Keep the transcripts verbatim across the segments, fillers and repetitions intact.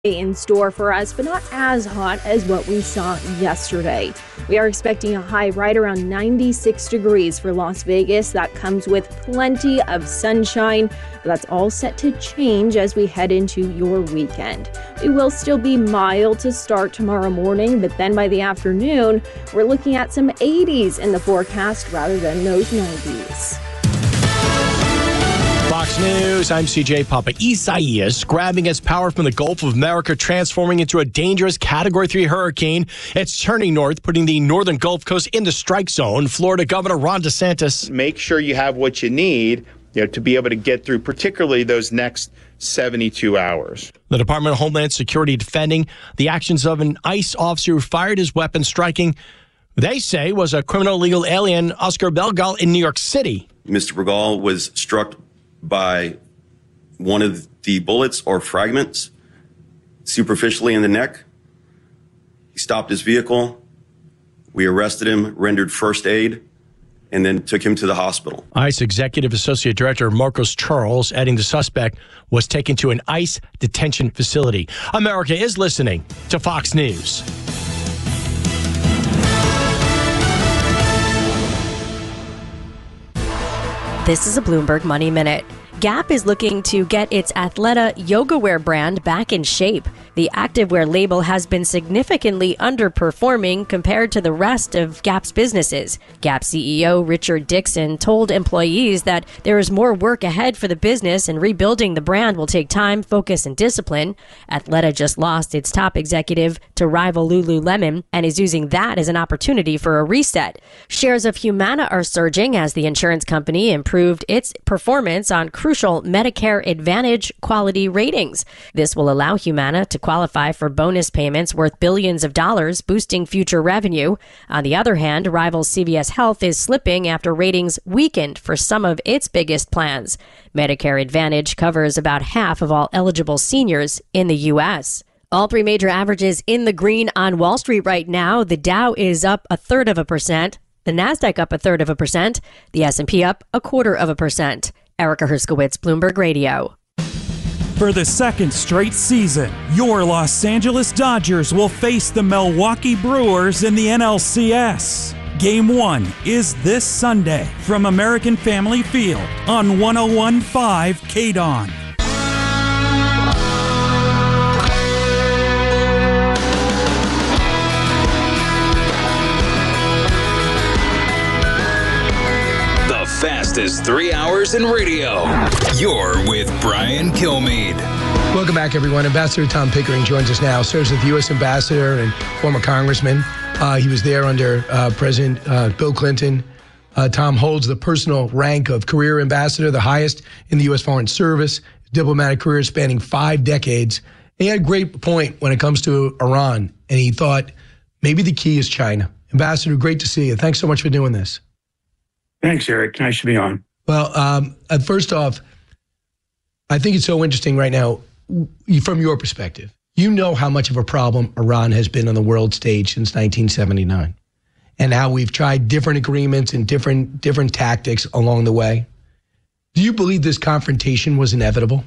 in store for us, but not as hot as what we saw yesterday. We are expecting a high right around ninety-six degrees for Las Vegas. That comes with plenty of sunshine, but that's all set to change as we head into your weekend. It will still be mild to start tomorrow morning, but then by the afternoon, we're looking at some eighties in the forecast rather than those nineties. Fox News, I'm C J Papa. Isaias grabbing its power from the Gulf of America, transforming into a dangerous Category three hurricane. It's turning north, putting the northern Gulf Coast in the strike zone. Florida Governor Ron DeSantis. Make sure you have what you need, you know, to be able to get through particularly those next seventy-two hours. The Department of Homeland Security defending the actions of an ICE officer who fired his weapon, striking, they say, was a criminal illegal alien, Oscar Belgal, in New York City. Mister Bergal was struck by one of the bullets or fragments superficially in the neck. He stopped his vehicle. We arrested him, rendered first aid, and then took him to the hospital. ICE Executive Associate Director Marcos Charles adding the suspect was taken to an ICE detention facility. America is listening to Fox News. This is a Bloomberg Money Minute. Gap is looking to get its Athleta yoga wear brand back in shape. The activewear label has been significantly underperforming compared to the rest of Gap's businesses. Gap C E O Richard Dixon told employees that there is more work ahead for the business and rebuilding the brand will take time, focus, and discipline. Athleta just lost its top executive to rival Lululemon and is using that as an opportunity for a reset. Shares of Humana are surging as the insurance company improved its performance on crucial Medicare Advantage quality ratings. This will allow Humana to qualify for bonus payments worth billions of dollars, boosting future revenue. On the other hand, rival C V S Health is slipping after ratings weakened for some of its biggest plans. Medicare Advantage covers about half of all eligible seniors in the U S. All three major averages in the green on Wall Street right now. The Dow is up a third of a percent. The Nasdaq up a third of a percent. The S and P up a quarter of a percent. Erica Herskowitz, Bloomberg Radio. For the second straight season, your Los Angeles Dodgers will face the Milwaukee Brewers in the N L C S. Game one is this Sunday from American Family Field on one oh one point five K D O N. Fastest three hours in radio. You're with Brian Kilmeade. Welcome back, everyone. Ambassador Tom Pickering joins us now. Serves as the U S ambassador and former congressman. Uh, he was there under uh, President uh, Bill Clinton. Uh, Tom holds the personal rank of career ambassador, the highest in the U S Foreign Service, diplomatic career spanning five decades. And he had a great point when it comes to Iran, and he thought maybe the key is China. Ambassador, great to see you. Thanks so much for doing this. Thanks, Eric. Nice to be on. Well, um, uh, first off, I think it's so interesting right now, from your perspective. You know how much of a problem Iran has been on the world stage since nineteen seventy-nine, and how we've tried different agreements and different different tactics along the way. Do you believe this confrontation was inevitable?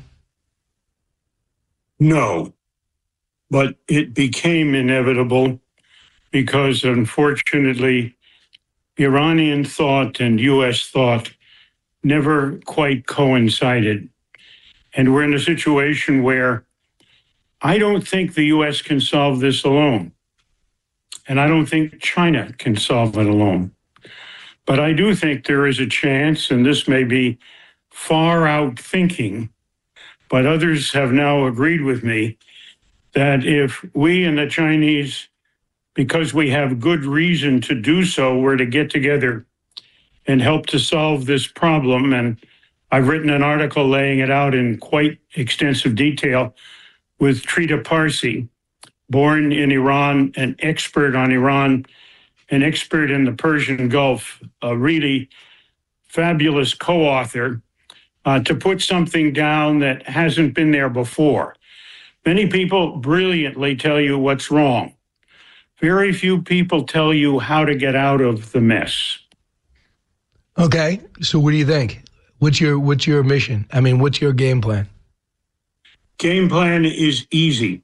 No, but it became inevitable because, unfortunately, Iranian thought and U S thought never quite coincided. And we're in a situation where I don't think the U S can solve this alone. And I don't think China can solve it alone. But I do think there is a chance, and this may be far out thinking, but others have now agreed with me, that if we and the Chinese, because we have good reason to do so, we're to get together and help to solve this problem. And I've written an article laying it out in quite extensive detail with Trita Parsi, born in Iran, an expert on Iran, an expert in the Persian Gulf, a really fabulous co-author, uh, to put something down that hasn't been there before. Many people brilliantly tell you what's wrong. Very few people tell you how to get out of the mess. Okay, so what do you think? What's your what's your mission? I mean, what's your game plan? Game plan is easy.